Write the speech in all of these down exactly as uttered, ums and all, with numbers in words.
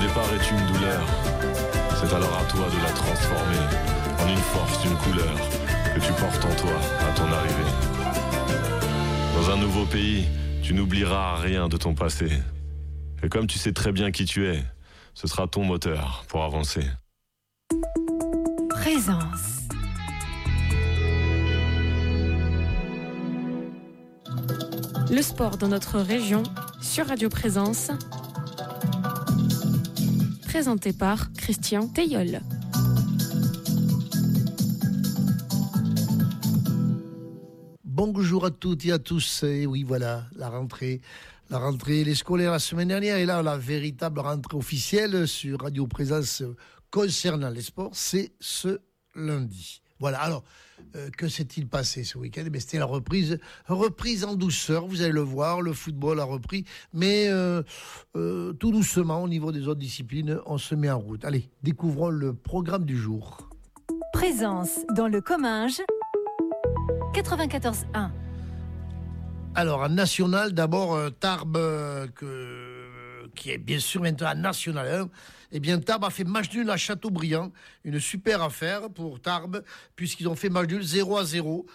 départ est une douleur. C'est alors à toi de la transformer en une force, une couleur que tu portes en toi à ton arrivée. Dans un nouveau pays, tu n'oublieras rien de ton passé. Et comme tu sais très bien qui tu es, ce sera ton moteur pour avancer. Présence. Le sport dans notre région sur Radio Présence. Présenté par Christian Teilleul. Bonjour à toutes et à tous. Et oui, voilà, la rentrée. La rentrée, les scolaires la semaine dernière. Et là, la véritable rentrée officielle sur Radio Présence concernant les sports, c'est ce lundi. Voilà, alors, euh, que s'est-il passé ce week-end ? Eh bien, c'était la reprise, reprise en douceur, vous allez le voir, le football a repris, mais euh, euh, tout doucement, au niveau des autres disciplines, on se met en route. Allez, découvrons le programme du jour. Présence dans le Comminges, quatre-vingt-quatorze un. Alors, en national, d'abord, euh, Tarbes, euh, que, qui est bien sûr maintenant en national un. Eh bien, Tarbes a fait match nul à Châteaubriand. Une super affaire pour Tarbes, puisqu'ils ont fait match nul zéro à zéro.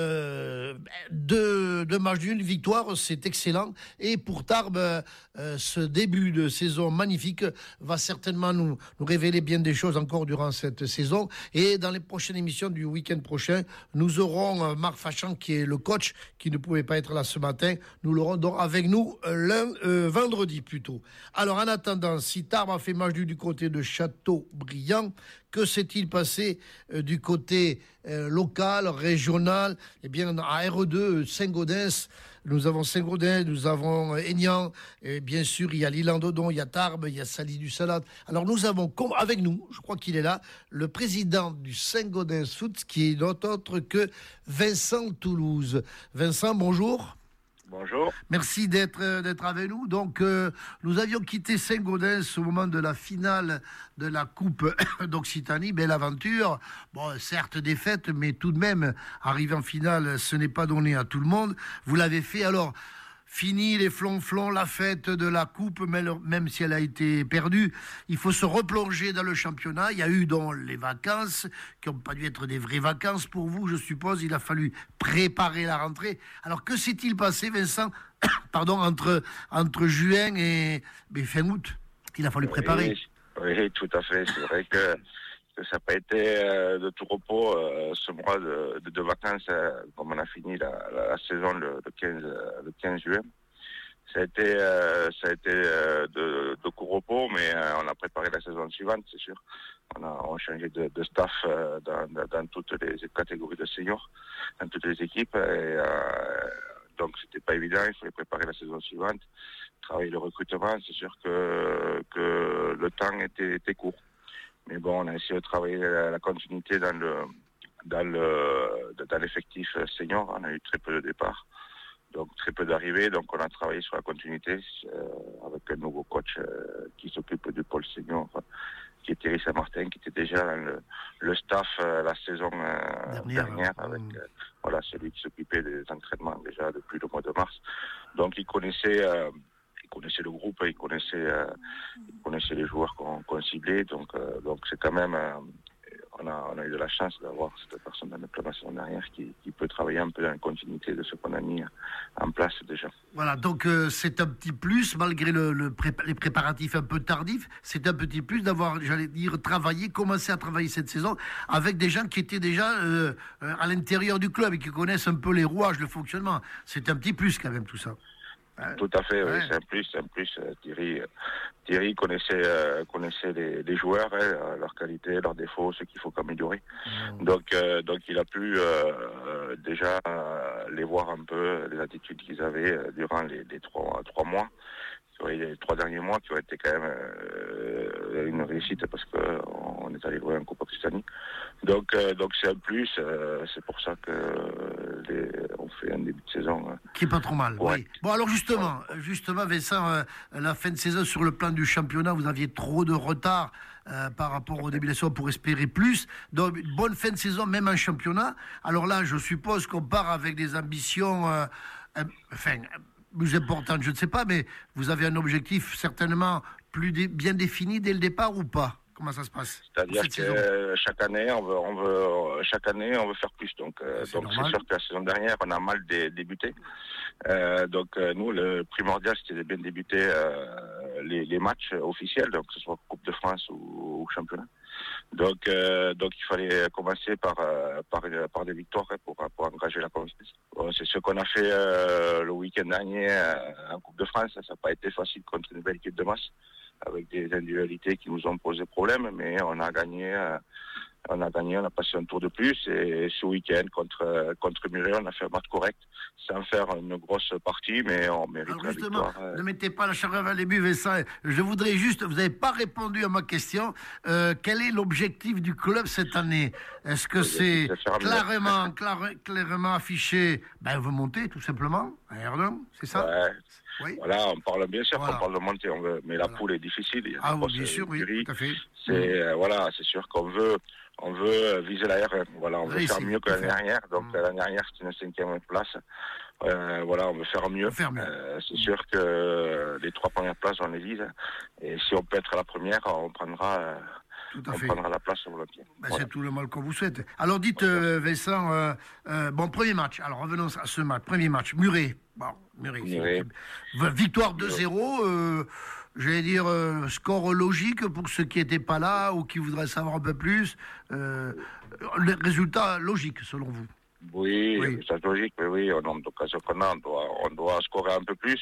Euh, deux, deux matchs nuls, victoire, c'est excellent. Et pour Tarbes, euh, ce début de saison magnifique va certainement nous, nous révéler bien des choses encore durant cette saison. Et dans les prochaines émissions du week-end prochain, nous aurons euh, Marc Fachan, qui est le coach, qui ne pouvait pas être là ce matin. Nous l'aurons donc avec nous euh, lundi, euh, vendredi plutôt. Alors, en attendant, si Tarbes a fait match nul du côté de Châteaubriand, que s'est-il passé euh, du côté euh, local, régional ? Eh bien, à R E deux, Saint-Gaudens, nous avons Saint-Gaudens, nous avons Aignan, et bien sûr, il y a l'Île-en-Dodon, il y a Tarbes, il y a Saly-du-Salade. Alors, nous avons avec nous, je crois qu'il est là, le président du Saint-Gaudens Foot, qui est notre autre que Vincent Toulouse. Vincent, bonjour. Bonjour. Merci d'être, d'être avec nous. Donc, euh, nous avions quitté Saint-Gaudens au moment de la finale de la Coupe d'Occitanie. Belle aventure. Bon, certes défaite, mais tout de même, arriver en finale, ce n'est pas donné à tout le monde. Vous l'avez fait. Alors, fini les flonflons, la fête de la Coupe, même si elle a été perdue. Il faut se replonger dans le championnat. Il y a eu donc les vacances, qui n'ont pas dû être des vraies vacances pour vous, je suppose. Il a fallu préparer la rentrée. Alors, que s'est-il passé, Vincent, pardon, entre, entre juin et, et fin août ? Il a fallu préparer. Oui, oui, tout à fait. C'est vrai que, que ça n'a pas été euh, de tout repos euh, ce mois de, de, de vacances, euh, comme on a fini la, la, la saison le, le, quinze, le quinze juin. Ça a été, euh, ça a été euh, de, de court repos, mais euh, on a préparé la saison suivante, c'est sûr. On a, on a changé de, de staff euh, dans, dans toutes les catégories de seniors, dans toutes les équipes. Et, euh, donc, c'était pas évident. Il fallait préparer la saison suivante, travailler le recrutement. C'est sûr que, que le temps était, était court. Mais bon, on a essayé de travailler la, la continuité dans le, dans le, dans l'effectif senior. On a eu très peu de départs. Donc très peu d'arrivées, donc on a travaillé sur la continuité euh, avec un nouveau coach euh, qui s'occupe du pôle senior, euh, qui est Thierry Saint-Martin, qui était déjà dans le, le staff euh, la saison euh, dernière, dernière avec euh, voilà celui qui s'occupait des entraînements déjà depuis le mois de mars. Donc il connaissait, euh, il connaissait le groupe, il connaissait, euh, il connaissait les joueurs qu'on, qu'on ciblait, donc euh, donc c'est quand même euh, On a, on a eu de la chance d'avoir cette personne dans notre classe derrière qui, qui peut travailler un peu dans la continuité de ce qu'on a mis en place déjà. Voilà, donc euh, c'est un petit plus, malgré le, le pré- les préparatifs un peu tardifs, c'est un petit plus d'avoir, j'allais dire, travaillé, commencé à travailler cette saison avec des gens qui étaient déjà euh, euh, à l'intérieur du club et qui connaissent un peu les rouages, le fonctionnement. C'est un petit plus quand même tout ça. Tout à fait, ouais. Oui, c'est un plus, c'est un plus. Thierry, Thierry connaissait, euh, connaissait les, les joueurs, hein, leurs qualités, leurs défauts, ce qu'il faut améliorer. Mmh. Donc, euh, donc il a pu euh, déjà euh, les voir un peu, les attitudes qu'ils avaient euh, durant les, les trois, trois mois. Les trois derniers mois qui ont été quand même euh, une réussite parce qu'on est allé loin en Coupe Occitanie. Donc, euh, donc c'est un plus, euh, c'est pour ça que les, on fait un début de saison. Euh, qui est pas trop mal, ouais. oui. Bon alors justement, ouais. justement Vincent, euh, la fin de saison sur le plan du championnat, vous aviez trop de retard euh, par rapport au début de la saison pour espérer plus. Donc une bonne fin de saison même en championnat. Alors là, je suppose qu'on part avec des ambitions, euh, euh, enfin... plus importante, je ne sais pas, mais vous avez un objectif certainement plus dé- bien défini dès le départ ou pas? Comment ça se passe? C'est-à-dire que euh, chaque année, on veut, on veut, chaque année, on veut faire plus. Donc, euh, c'est donc normal. c'est sûr que la saison dernière, on a mal dé- débuté. Euh, donc, euh, nous, le primordial, c'était de bien débuter euh, les, les matchs officiels, donc que ce soit Coupe de France ou, ou championnat. Donc, euh, donc, il fallait commencer par euh, par, par des victoires hein, pour pour engager la compétition. Bon, c'est ce qu'on a fait euh, le week-end dernier euh, en Coupe de France. Ça n'a pas été facile contre une belle équipe de masse, avec des individualités qui nous ont posé problème, mais on a gagné, euh, on a gagné, on a passé un tour de plus, et ce week-end contre euh, contre Muret, on a fait un match correct, sans faire une grosse partie, mais on mérite Alors la justement, victoire. euh. ne mettez pas la charrue avant les buts, Vincent. Je voudrais juste, vous n'avez pas répondu à ma question, euh, quel est l'objectif du club cette année? Est-ce que c'est c'est faire mieux. clairement, clar- clairement affiché, ben, on veut monter tout simplement, à R un, c'est ça? Ouais. Oui. Voilà, on parle bien sûr Voilà. qu'on parle de monter, on veut, mais la Voilà. poule est difficile. Il y a Ah des oui, grosses bien sûr, oui, écuries. tout à fait. C'est euh, voilà, c'est sûr qu'on veut, on veut viser la R un. Voilà, on veut Oui, faire c'est- mieux que l'année tout à fait. dernière. Donc Mm. l'année dernière c'était une cinquième place. Euh, voilà, on veut faire mieux. Faire mieux. Euh, c'est sûr que les trois premières places on les vise. Et si on peut être la première, on prendra, euh, Tout à on fait. prendra la place sur volontiers. Ben, Voilà. C'est tout le mal qu'on vous souhaite. Alors dites, euh, Vincent, euh, euh, bon, premier match. Alors revenons à ce match. Premier match, Muret. Bon, Muret. c'est Muret. une équipe- Victoire deux zéro. Euh, J'allais dire euh, score logique pour ceux qui n'étaient pas là ou qui voudraient savoir un peu plus. Euh, le résultat logique selon vous? Oui, Oui. c'est logique, mais oui, au nombre d'occasions qu'on a, on doit, on doit scorer un peu plus.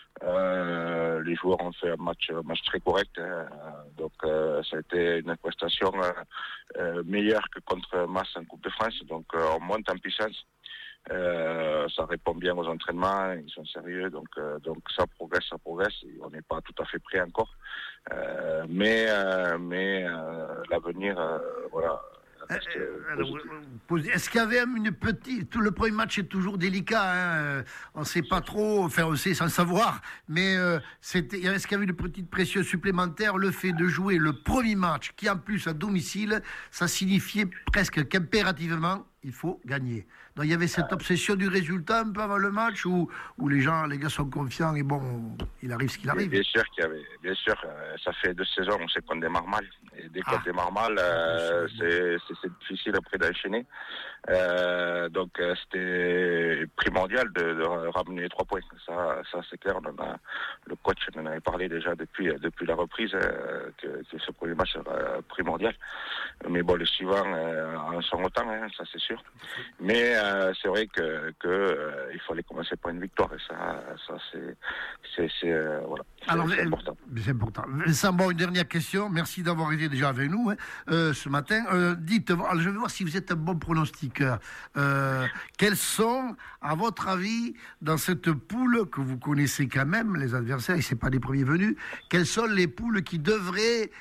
Euh, les joueurs ont fait un match, un match très correct, hein. Donc euh, ça a été une prestation euh, euh, meilleure que contre Masse en Coupe de France, donc euh, on monte en puissance. Euh, ça répond bien aux entraînements, ils sont sérieux, donc euh, donc ça progresse, ça progresse. Et on n'est pas tout à fait prêt encore, euh, mais euh, mais euh, l'avenir, euh, voilà. reste, euh, Alors, positif. euh, posez- Est-ce qu'il y avait une petite... Tout le premier match est toujours délicat. Hein, euh, on ne sait pas trop, enfin on sait sans savoir, mais euh, c'était... est-ce qu'il y avait une petite pression supplémentaire? Le fait de jouer le premier match, qui en plus à domicile, ça signifiait presque qu'impérativement, il faut gagner. Donc il y avait cette obsession du résultat un peu avant le match, où, où les gens, les gars sont confiants et bon, il arrive ce qu'il arrive. Bien sûr qu'il y avait, bien sûr, euh, ça fait deux saisons, on sait qu'on démarre mal. Et dès qu'on Ah. démarre mal, euh, c'est, c'est, c'est difficile après d'enchaîner. Euh, donc euh, c'était primordial de, de ramener les trois points. Ça, ça c'est clair. On en a, le coach en avait parlé déjà depuis depuis la reprise euh, que, que ce premier match sera primordial. Mais bon, les suivants euh, en sont autant, hein, ça c'est sûr. Mais euh, c'est vrai que, que euh, il fallait commencer par une victoire et ça, ça c'est, c'est, c'est euh, voilà. C'est, Alors, c'est euh, important. c'est important. Vincent, bon, une dernière question. Merci d'avoir été déjà avec nous hein, euh, ce matin. Euh, dites, alors, je vais voir si vous êtes un bon pronostiqueur. Euh, quels sont, à votre avis, dans cette poule que vous connaissez quand même, les adversaires, et c'est pas les premiers venus, quelles sont les poules qui devraient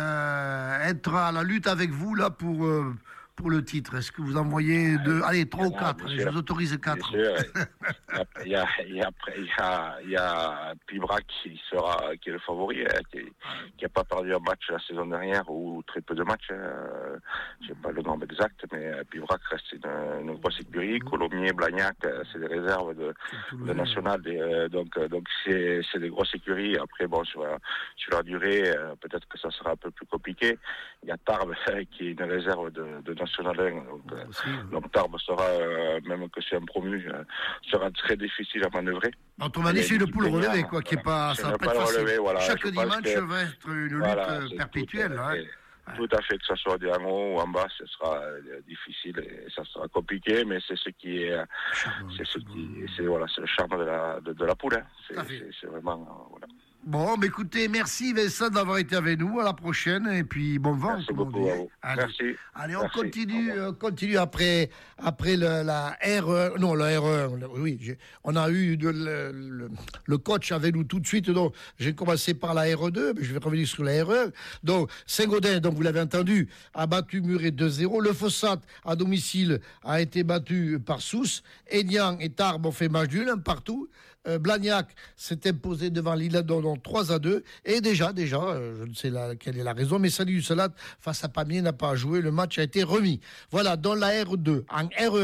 euh, être à la lutte avec vous là pour euh, pour le titre? Est-ce que vous en voyez deux, allez, trois ou Ah, quatre? bien Je sûr. vous autorise quatre. Bien sûr, il y a, il y a, il y a, il y a Pibra qui sera, qui est le favori, hein, qui, qui a pas perdu un match la saison dernière ou très peu de matchs. Euh, je sais pas le nombre exact, mais Pibra reste une, une grosse écurie. Colomiers, Blagnac, euh, c'est des réserves de, de national, des, euh, donc euh, donc c'est, c'est des grosses écuries. Après bon, sur la, sur la durée, euh, peut-être que ça sera un peu plus compliqué. Il y a Tarbes qui est une réserve de, de national un, donc, euh, Aussi, oui. donc Tarbes sera, euh, même que c'est un promu, euh, sera très difficile à manœuvrer. Autrement dit, c'est une poule relevée, quoi, qui est pas, C'est ça va une pas être poule facile. relevée, voilà. Chaque Je pense dimanche que- va être une lutte Voilà, euh, c'est perpétuelle. tout, hein. et- Tout à fait, que ce soit en haut ou en bas, ce sera euh, difficile et ça sera compliqué, mais c'est ce qui est, euh, Charmant, c'est ce c'est qui, bon. c'est voilà, c'est le charme de la de, de la poule. Hein. C'est, Tout à fait. c'est, c'est vraiment euh, voilà. Bon, mais écoutez, merci Vincent d'avoir été avec nous. À la prochaine et puis bon vent. Merci comme on beaucoup dit. à vous. Allez, Merci. allez, on Merci. continue, Au revoir. on continue après, après le, la R un. Non, la R un. le- Oui, j'ai- on a eu de, le, le- le coach avec nous tout de suite. Donc, j'ai commencé par la R deux, mais je vais revenir sur la R un. Donc, Saint-Gaudens, donc vous l'avez entendu, a battu Muret deux zéro. Le Fossat, à domicile, a été battu par Sousse. Aignan et Tarbes ont fait match nul, un partout. Euh, Blagnac s'est imposé devant Lille-Adon trois à deux. Et déjà, déjà, euh, je ne sais la, quelle est la raison, mais Salut Salat face à Pamiers n'a pas joué. Le match a été remis. Voilà, dans la R deux. En R un,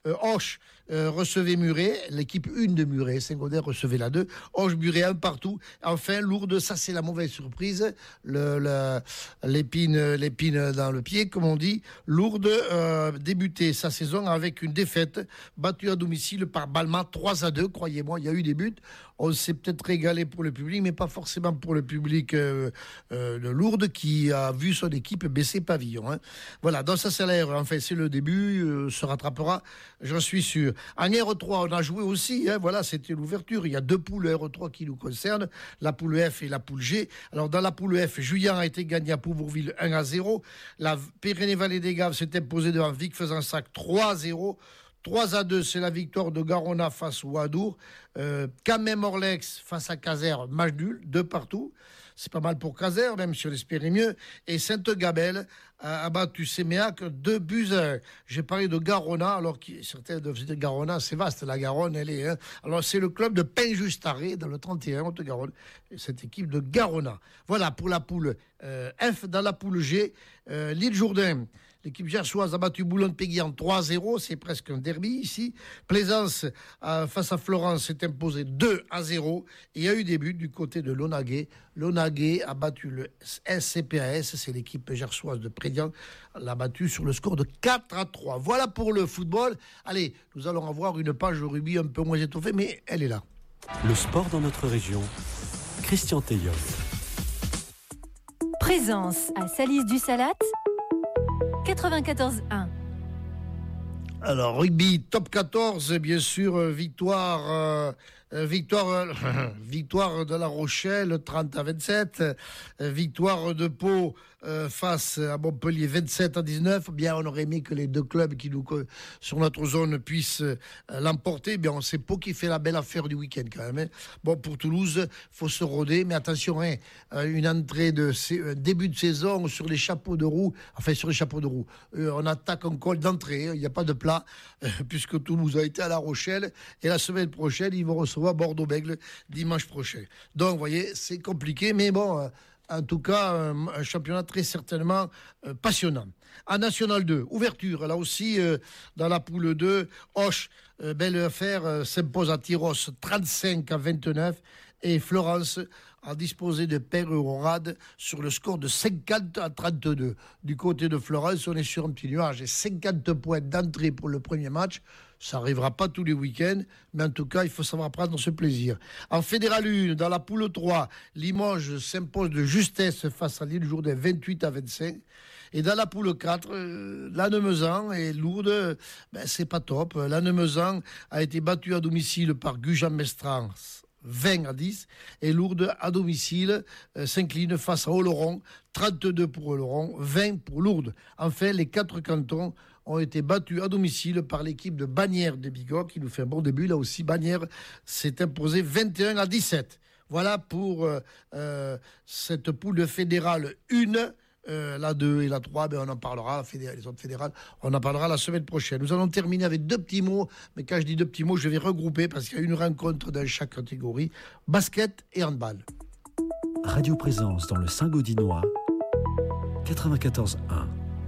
euh, Auch euh, recevait Muret, l'équipe une de Muret, Saint-Gaudens recevait la deux, Auch Muret un partout. Enfin, Lourdes, ça c'est la mauvaise surprise, le, le, l'épine, l'épine dans le pied, comme on dit. Lourdes euh, débutait sa saison avec une défaite, battue à domicile par Balma trois à deux, croyez-moi, il y a eu des buts. On s'est peut-être régalé pour le public, mais pas forcément pour le public euh, euh, de Lourdes qui a vu son équipe baisser pavillon. Hein. Voilà, dans sa salaire, enfin c'est le début, euh, se rattrapera, j'en suis sûr. En R trois, on a joué aussi, hein, voilà, c'était l'ouverture. Il y a deux poules R trois qui nous concernent, la poule F et la poule G. Alors dans la poule F, Juillan a été gagné à Pouvourville un à zéro. La Pyrénées-Vallée des Gaves s'est imposée devant Vic-Fezensac trois à zéro. trois à deux, c'est la victoire de Garona face au Hadour. Euh, Camem-Orlex face à Caser, match nul, deux partout. C'est pas mal pour Caser, même si on espérait mieux. Et Sainte-Gabelle a battu Séméac deux buts à un. J'ai parlé de Garona, alors que certains doivent dire Garona, c'est vaste, la Garonne, elle est... Hein. Alors c'est le club de Pain-Justaré, dans le trente et un, Haute-Garonne, cette équipe de Garona. Voilà pour la poule euh, F. Dans la poule G, euh, L'Île-Jourdain. L'équipe gersoise a battu Boulogne-Péguy trois à zéro, c'est presque un derby ici. Plaisance euh, face à Florence s'est imposé deux à zéro. Et il y a eu des buts du côté de Lonaguet. Lonaguet a battu le S C P A S, c'est l'équipe gersoise de Prédian, l'a battu sur le score de quatre à trois. Voilà pour le football. Allez, nous allons avoir une page de rugby un peu moins étoffée, mais elle est là. Le sport dans notre région, Christian Theillon. Présence à Salis-du-Salat, quatre-vingt-quatorze un. Alors, rugby top quatorze, bien sûr, euh, victoire, euh, victoire, euh, victoire de La Rochelle, trente à vingt-sept, euh, victoire de Pau euh, face à Montpellier, vingt-sept à dix-neuf. Bien, on aurait aimé que les deux clubs qui nous, sur notre zone puissent euh, l'emporter. Bien, c'est Pau qui fait la belle affaire du week-end quand même. Hein. Bon, pour Toulouse, faut se rôder, mais attention, hein, une entrée de euh, début de saison sur les chapeaux de roue, enfin sur les chapeaux de roue. Euh, on attaque en col d'entrée, il n'y a pas de plat, euh, puisque Toulouse a été à La Rochelle, et la semaine prochaine, ils vont recevoir Bordeaux-Bègles dimanche prochain. Donc, vous voyez, c'est compliqué, mais bon, euh, en tout cas, euh, un championnat très certainement euh, passionnant. En National deux, ouverture, là aussi, euh, dans la poule deux, Auch, euh, belle affaire, euh, s'impose à Tyros trente-cinq à vingt-neuf, et Florence a disposé de Père-Eurorade sur le score de cinquante à trente-deux. Du côté de Florence, on est sur un petit nuage, et cinquante points d'entrée pour le premier match. Ça n'arrivera pas tous les week-ends, mais en tout cas, il faut savoir prendre ce plaisir. En Fédéral un, dans la poule trois, Limoges s'impose de justesse face à l'Île-Jourdain, vingt-huit à vingt-cinq. Et dans la poule quatre, euh, Lannemezan et Lourdes, ben, c'est pas top. Lannemezan a été battu à domicile par Gujan-Mestras, vingt à dix, et Lourdes à domicile euh, s'incline face à Oloron, trente-deux pour Oloron, vingt pour Lourdes. Enfin, les quatre cantons ont été battus à domicile par l'équipe de Bagnères de Bigorre, qui nous fait un bon début. Là aussi, Bagnères s'est imposé vingt et un à dix-sept. Voilà pour euh, euh, cette poule fédérale un. Euh, la deux et la trois, ben on en parlera, les autres fédérales, on en parlera la semaine prochaine. Nous allons terminer avec deux petits mots, mais quand je dis deux petits mots, je vais regrouper parce qu'il y a une rencontre dans chaque catégorie, basket et handball. Radio Présence dans le Saint-Gaudinois, quatre-vingt-quatorze un.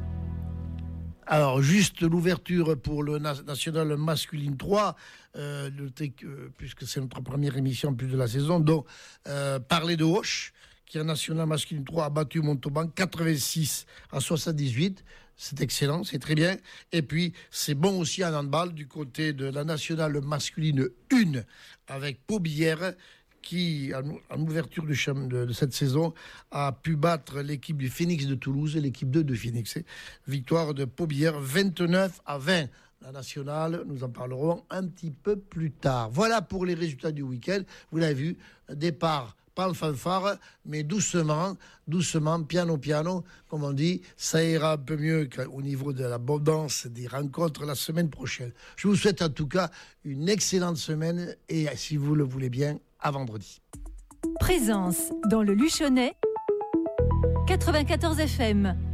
Alors, juste l'ouverture pour le National Masculine trois, euh, le, euh, puisque c'est notre première émission en plus de la saison, donc euh, parler de Auch, qui en National Masculine trois a battu Montauban quatre-vingt-six à soixante-dix-huit. C'est excellent, c'est très bien. Et puis, c'est bon aussi en handball du côté de la Nationale Masculine un, avec Paubière, qui, en ouverture de, de, de cette saison, a pu battre l'équipe du Phoenix de Toulouse et l'équipe deux de Phoenix. Victoire de Paubière, vingt-neuf à vingt. La nationale, nous en parlerons un petit peu plus tard. Voilà pour les résultats du week-end. Vous l'avez vu, départ pas en fanfare, mais doucement, doucement, piano, piano, comme on dit, ça ira un peu mieux qu'au niveau de l'abondance des rencontres la semaine prochaine. Je vous souhaite en tout cas une excellente semaine et, si vous le voulez bien, à vendredi. Présence dans le Luchonnais, quatre-vingt-quatorze F M.